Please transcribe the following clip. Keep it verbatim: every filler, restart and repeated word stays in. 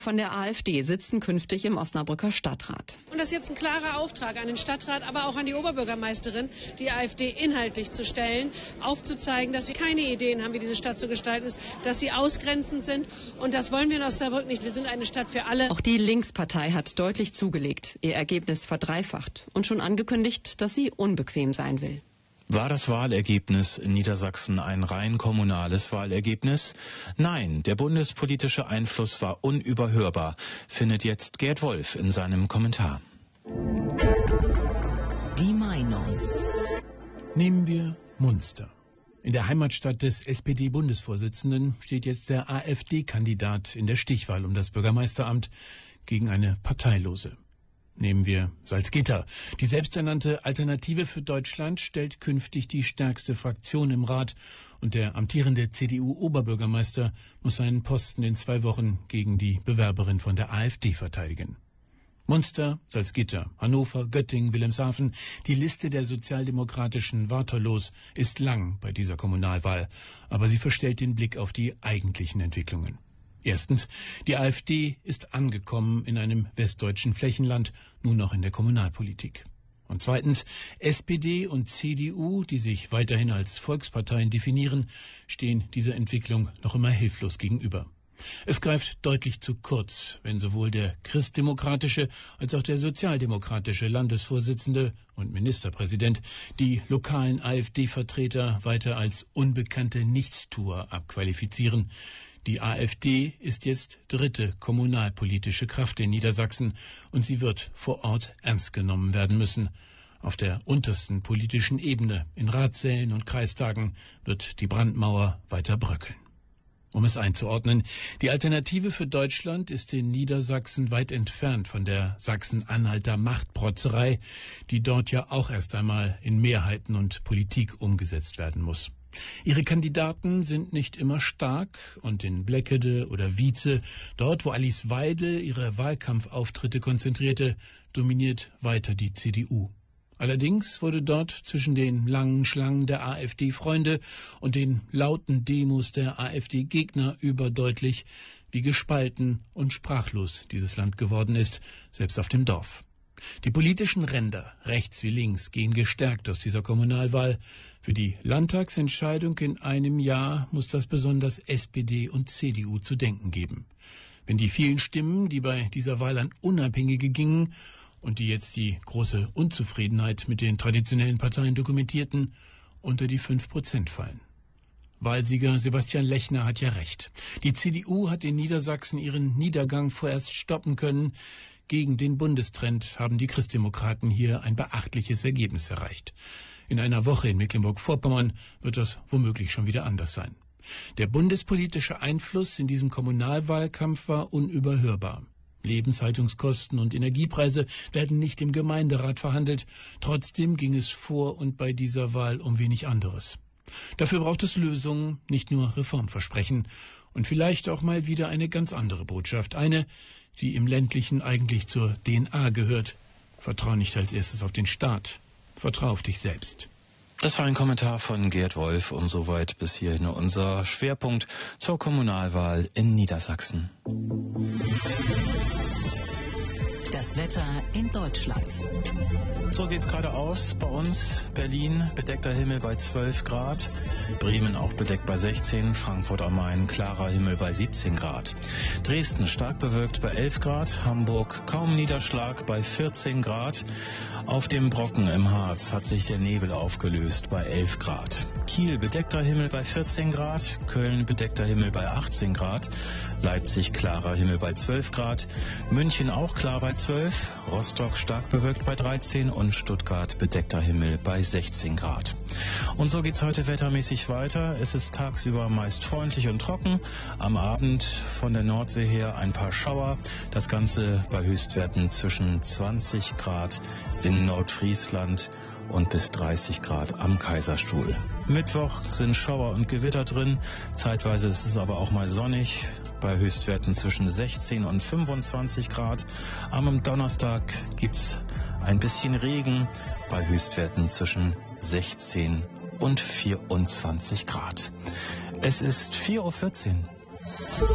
von der AfD sitzen künftig im Osnabrücker Stadtrat. Und das ist jetzt ein klarer Auftrag an den Stadtrat, aber auch an die Oberbürgermeisterin, die AfD inhaltlich zu stellen, aufzuzeigen, dass sie keine Ideen haben, wie diese Stadt zu gestalten ist, dass sie ausgrenzend sind. Und das wollen wir in Osnabrück nicht. Wir sind eine Stadt für alle. Auch die Linkspartei hat deutlich zugelegt, ihr Ergebnis verdreifacht und schon angekündigt, dass sie unbequem sein will. War das Wahlergebnis in Niedersachsen ein rein kommunales Wahlergebnis? Nein, der bundespolitische Einfluss war unüberhörbar, findet jetzt Gerd Wolf in seinem Kommentar. Die Meinung. Nehmen wir Munster. In der Heimatstadt des S P D-Bundesvorsitzenden steht jetzt der AfD-Kandidat in der Stichwahl um das Bürgermeisteramt gegen eine Parteilose. Nehmen wir Salzgitter. Die selbsternannte Alternative für Deutschland stellt künftig die stärkste Fraktion im Rat und der amtierende C D U-Oberbürgermeister muss seinen Posten in zwei Wochen gegen die Bewerberin von der AfD verteidigen. Munster, Salzgitter, Hannover, Göttingen, Wilhelmshaven, die Liste der sozialdemokratischen Waterloos ist lang bei dieser Kommunalwahl, aber sie verstellt den Blick auf die eigentlichen Entwicklungen. Erstens, die AfD ist angekommen in einem westdeutschen Flächenland, nun noch in der Kommunalpolitik. Und zweitens, S P D und C D U, die sich weiterhin als Volksparteien definieren, stehen dieser Entwicklung noch immer hilflos gegenüber. Es greift deutlich zu kurz, wenn sowohl der christdemokratische als auch der sozialdemokratische Landesvorsitzende und Ministerpräsident die lokalen AfD-Vertreter weiter als unbekannte Nichtstuer abqualifizieren. Die AfD ist jetzt dritte kommunalpolitische Kraft in Niedersachsen und sie wird vor Ort ernst genommen werden müssen. Auf der untersten politischen Ebene, in Ratssälen und Kreistagen, wird die Brandmauer weiter bröckeln. Um es einzuordnen, die Alternative für Deutschland ist in Niedersachsen weit entfernt von der Sachsen-Anhalter Machtprotzerei, die dort ja auch erst einmal in Mehrheiten und Politik umgesetzt werden muss. Ihre Kandidaten sind nicht immer stark und in Bleckede oder Wietze, dort wo Alice Weidel ihre Wahlkampfauftritte konzentrierte, dominiert weiter die C D U. Allerdings wurde dort zwischen den langen Schlangen der AfD-Freunde und den lauten Demos der AfD-Gegner überdeutlich, wie gespalten und sprachlos dieses Land geworden ist, selbst auf dem Dorf. Die politischen Ränder, rechts wie links, gehen gestärkt aus dieser Kommunalwahl. Für die Landtagsentscheidung in einem Jahr muss das besonders S P D und C D U zu denken geben. Wenn die vielen Stimmen, die bei dieser Wahl an Unabhängige gingen und die jetzt die große Unzufriedenheit mit den traditionellen Parteien dokumentierten, unter die fünf Prozent fallen. Wahlsieger Sebastian Lechner hat ja recht. Die C D U hat in Niedersachsen ihren Niedergang vorerst stoppen können. Gegen den Bundestrend haben die Christdemokraten hier ein beachtliches Ergebnis erreicht. In einer Woche in Mecklenburg-Vorpommern wird das womöglich schon wieder anders sein. Der bundespolitische Einfluss in diesem Kommunalwahlkampf war unüberhörbar. Lebenshaltungskosten und Energiepreise werden nicht im Gemeinderat verhandelt. Trotzdem ging es vor und bei dieser Wahl um wenig anderes. Dafür braucht es Lösungen, nicht nur Reformversprechen und vielleicht auch mal wieder eine ganz andere Botschaft. Eine, die im ländlichen eigentlich zur D N A gehört. Vertrau nicht als erstes auf den Staat. Vertrau auf dich selbst. Das war ein Kommentar von Gerd Wolf und soweit bis hierhin unser Schwerpunkt zur Kommunalwahl in Niedersachsen. Das Wetter in Deutschland. So sieht es gerade aus bei uns. Berlin, bedeckter Himmel bei zwölf Grad. Bremen auch bedeckt bei sechzehn. Frankfurt am Main, klarer Himmel bei siebzehn Grad. Dresden stark bewölkt bei elf Grad. Hamburg kaum Niederschlag bei vierzehn Grad. Auf dem Brocken im Harz hat sich der Nebel aufgelöst bei elf Grad. Kiel bedeckter Himmel bei vierzehn Grad. Köln bedeckter Himmel bei achtzehn Grad. Leipzig klarer Himmel bei zwölf Grad. München auch klar bei zwölf. Rostock stark bewölkt bei dreizehn und Stuttgart bedeckter Himmel bei sechzehn Grad. Und so geht's heute wettermäßig weiter. Es ist tagsüber meist freundlich und trocken. Am Abend von der Nordsee her ein paar Schauer. Das Ganze bei Höchstwerten zwischen zwanzig Grad in Nordfriesland und bis dreißig Grad am Kaiserstuhl. Mittwoch sind Schauer und Gewitter drin. Zeitweise ist es aber auch mal sonnig. Bei Höchstwerten zwischen sechzehn und fünfundzwanzig Grad. Am Donnerstag gibt's ein bisschen Regen bei Höchstwerten zwischen sechzehn und vierundzwanzig Grad. Es ist vier Uhr vierzehn.